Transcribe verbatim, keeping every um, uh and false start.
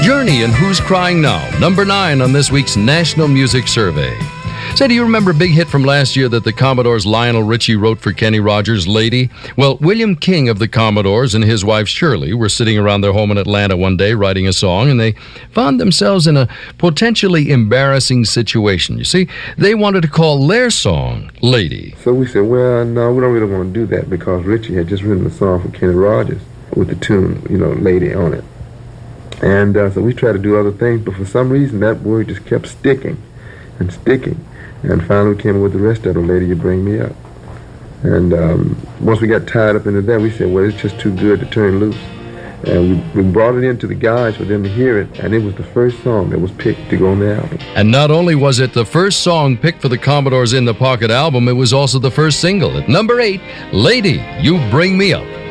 Journey and Who's Crying Now, number nine on this week's National Music Survey. Say, do you remember a big hit from last year that the Commodores' Lionel Richie wrote for Kenny Rogers, Lady? Well, William King of the Commodores and his wife Shirley were sitting around their home in Atlanta one day writing a song, and they found themselves in a potentially embarrassing situation. You see, they wanted to call their song Lady. So we said, well, no, we don't really want to do that because Richie had just written a song for Kenny Rogers with the tune, you know, Lady on it. And uh, so we tried to do other things, but for some reason that word just kept sticking and sticking. And finally we came up with the rest of it, Lady, You Bring Me Up. And um, once we got tied up into that, we said, well, it's just too good to turn loose. And we, we brought it into the guys for them to hear it, and it was the first song that was picked to go on the album. And not only was it the first song picked for the Commodores' In the Pocket album, it was also the first single. At number eight, Lady, You Bring Me Up.